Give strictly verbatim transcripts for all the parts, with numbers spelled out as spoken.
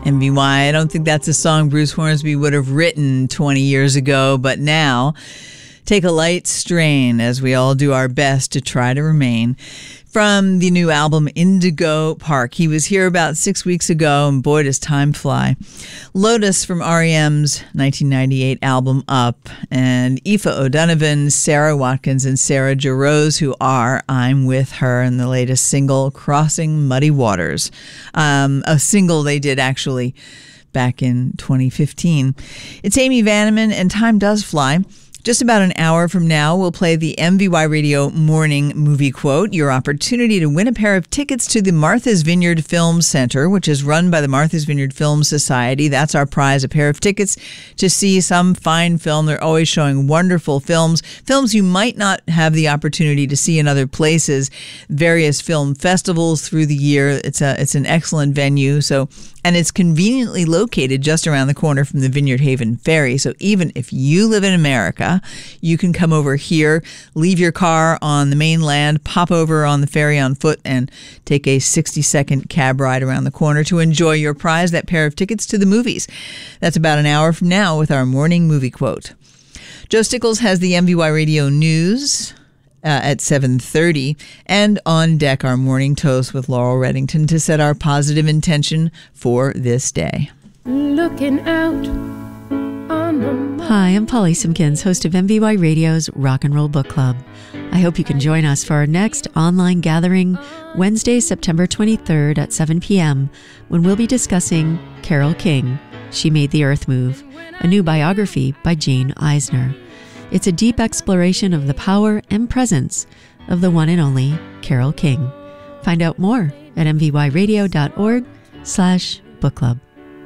M V Y, I don't think that's a song Bruce Hornsby would have written twenty years ago, but now take a light strain as we all do our best to try to remain. From the new album Indigo Park. He was here about six weeks ago, and boy, does time fly. Lotus from R E M's nineteen ninety-eight album Up, and Aoife O'Donovan, Sarah Watkins, and Sarah Jarosz, who are I'm With Her, in the latest single, Crossing Muddy Waters. Um, a single they did actually back in twenty fifteen. It's Amy Vanneman, and time does fly. Just about an hour from now, we'll play the M V Y Radio Morning Movie Quote, your opportunity to win a pair of tickets to the Martha's Vineyard Film Center, which is run by the Martha's Vineyard Film Society. That's our prize, a pair of tickets to see some fine film. They're always showing wonderful films, films you might not have the opportunity to see in other places, various film festivals through the year. It's a it's an excellent venue. So And it's conveniently located just around the corner from the Vineyard Haven Ferry. So even if you live in America, you can come over here, leave your car on the mainland, pop over on the ferry on foot, and take a sixty-second cab ride around the corner to enjoy your prize, that pair of tickets to the movies. That's about an hour from now with our morning movie quote. Joe Stickles has the M V Y Radio News Uh, at seven thirty, and on deck our morning toast with Laurel Reddington to set our positive intention for this day. Looking out on the... Hi, I'm Polly Simpkins, host of M V Y Radio's Rock and Roll Book Club. I hope you can join us for our next online gathering Wednesday, September twenty-third at seven p.m. when we'll be discussing Carole King, She Made the Earth Move, a new biography by Jane Eisner. It's a deep exploration of the power and presence of the one and only Carole King. Find out more at mvyradio.org slash book club.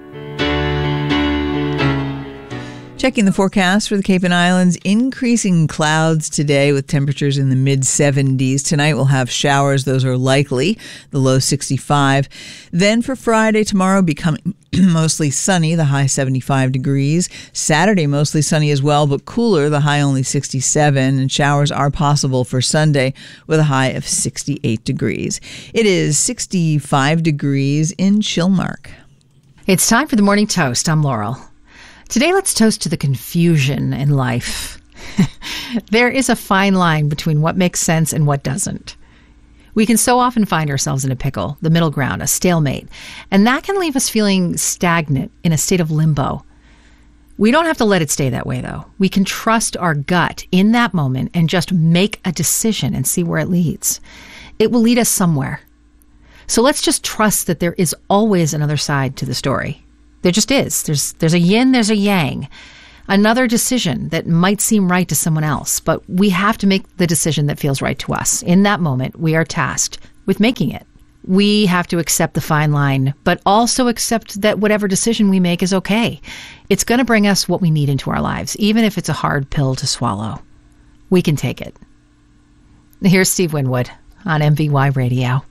Checking the forecast for the Cape and Islands, increasing clouds today with temperatures in the mid seventies. Tonight we'll have showers. Those are likely, the low sixty-five. Then for Friday, tomorrow becoming mostly sunny, the high seventy-five degrees. Saturday mostly sunny as well, but cooler, the high only sixty-seven. And showers are possible for Sunday with a high of sixty-eight degrees. It is sixty-five degrees in Chilmark. It's time for the Morning Toast. I'm Laurel. Today, let's toast to the confusion in life. There is a fine line between what makes sense and what doesn't. We can so often find ourselves in a pickle, the middle ground, a stalemate, and that can leave us feeling stagnant in a state of limbo. We don't have to let it stay that way, though. We can trust our gut in that moment and just make a decision and see where it leads. It will lead us somewhere. So let's just trust that there is always another side to the story. There just is. There's there's a yin, there's a yang. Another decision that might seem right to someone else, but we have to make the decision that feels right to us. In that moment, we are tasked with making it. We have to accept the fine line, but also accept that whatever decision we make is okay. It's going to bring us what we need into our lives, even if it's a hard pill to swallow. We can take it. Here's Steve Winwood on M V Y Radio.